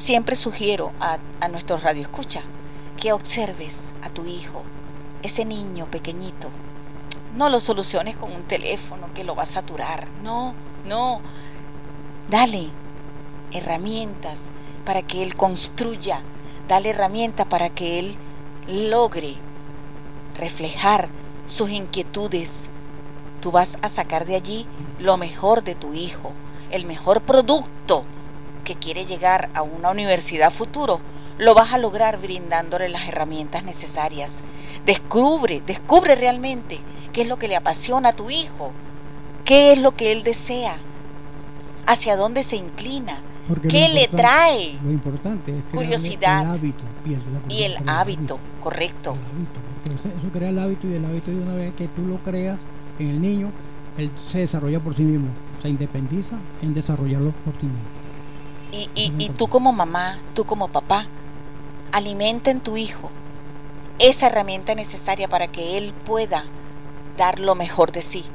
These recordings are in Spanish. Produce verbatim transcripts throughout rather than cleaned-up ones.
siempre sugiero a, a nuestros radioescuchas que observes a tu hijo, ese niño pequeñito. No lo soluciones con un teléfono que lo va a saturar. No, no. Dale herramientas para que él construya. Dale herramientas para que él logre reflejar sus inquietudes. Tú vas a sacar de allí lo mejor de tu hijo, el mejor producto que quiere llegar a una universidad futuro. Lo vas a lograr brindándole las herramientas necesarias. Descubre, descubre realmente qué es lo que le apasiona a tu hijo, qué es lo que él desea, hacia dónde se inclina, porque qué le trae. Lo importante es curiosidad, el hábito y el, y el hábito, hábito, correcto. El hábito, porque eso, eso crea el hábito, y el hábito, de una vez que tú lo creas en el niño, él se desarrolla por sí mismo, se independiza en desarrollarlo por sí mismo. Y, y, y tú como mamá, tú como papá, alimenta en tu hijo esa herramienta necesaria para que él pueda dar lo mejor de sí.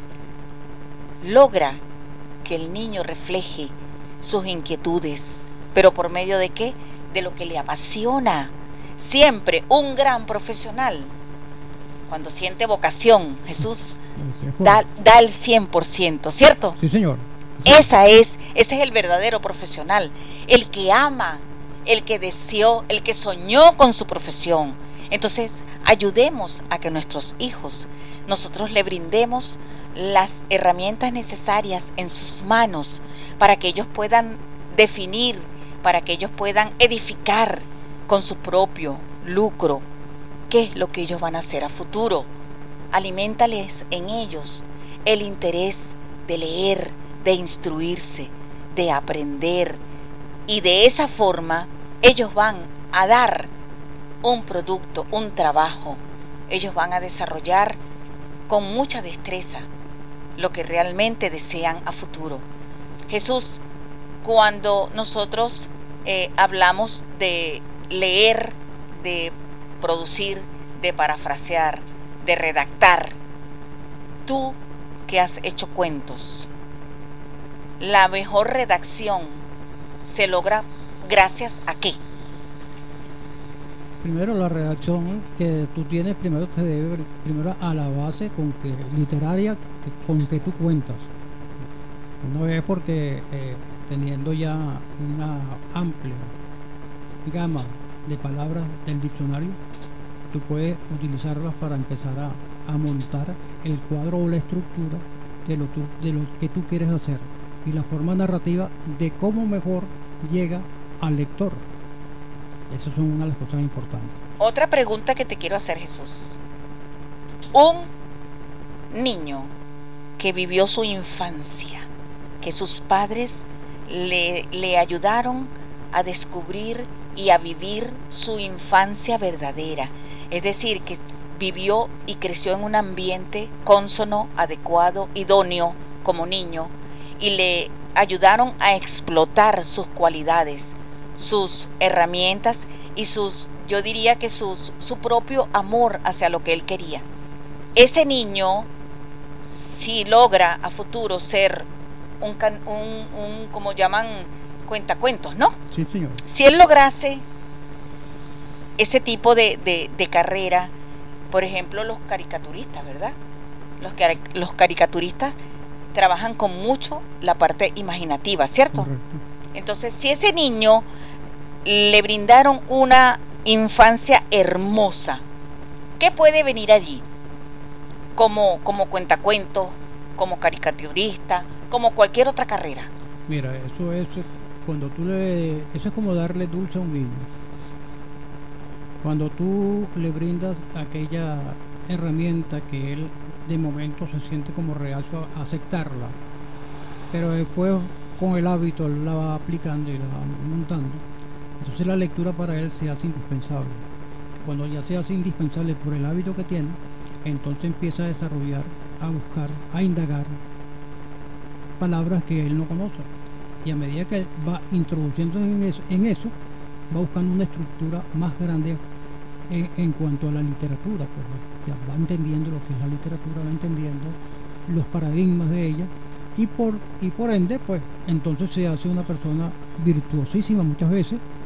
Logra que el niño refleje sus inquietudes, pero ¿por medio de qué? De lo que le apasiona. Siempre un gran profesional, cuando siente vocación, Jesús, da, da el cien por ciento, ¿cierto? Sí, señor. Esa es, ese es el verdadero profesional, el que ama, el que deseó, el que soñó con su profesión. Entonces, ayudemos a que nuestros hijos, nosotros le brindemos las herramientas necesarias en sus manos para que ellos puedan definir, para que ellos puedan edificar con su propio lucro qué es lo que ellos van a hacer a futuro. Aliméntales en ellos el interés de leer, de instruirse, de aprender, y de esa forma ellos van a dar un producto, un trabajo. Ellos van a desarrollar con mucha destreza lo que realmente desean a futuro. Jesús, cuando nosotros eh, hablamos de leer, de producir, de parafrasear, de redactar, tú que has hecho cuentos, la mejor redacción se logra gracias a qué? Primero, la redacción que tú tienes primero te debe primero a la base con que literaria que, con que tú cuentas. Una vez porque eh, teniendo ya una amplia gama de palabras del diccionario, tú puedes utilizarlas para empezar a, a montar el cuadro o la estructura de lo, tu, de lo que tú quieres hacer, y la forma narrativa de cómo mejor llega al lector. Esas son una de las cosas importantes. Otra pregunta que te quiero hacer, Jesús. Un niño que vivió su infancia, que sus padres le, le ayudaron a descubrir y a vivir su infancia verdadera, es decir, que vivió y creció en un ambiente cónsono, adecuado, idóneo como niño, y le ayudaron a explotar sus cualidades, sus herramientas y sus, yo diría que sus, su propio amor hacia lo que él quería. Ese niño, si logra a futuro ser un, un, un como llaman, cuentacuentos, ¿no? Sí, señor. Si él lograse ese tipo de, de, de carrera, por ejemplo, los caricaturistas, ¿verdad? Los, los caricaturistas trabajan con mucho la parte imaginativa, ¿cierto? Correcto. Entonces, si ese niño le brindaron una infancia hermosa, ¿qué puede venir allí? Como, como cuentacuentos, como caricaturista, como cualquier otra carrera. Mira, eso es cuando tú le, eso es como darle dulce a un niño. Cuando tú le brindas aquella herramienta que él de momento se siente como reacio a aceptarla, pero después con el hábito él la va aplicando y la va montando, entonces la lectura para él se hace indispensable. Cuando ya se hace indispensable por el hábito que tiene, entonces empieza a desarrollar, a buscar, a indagar palabras que él no conoce, y a medida que va introduciendo en eso, en eso va buscando una estructura más grande en, en cuanto a la literatura, pues ya va entendiendo lo que es la literatura, va entendiendo los paradigmas de ella, y por, y por ende pues entonces se hace una persona virtuosísima muchas veces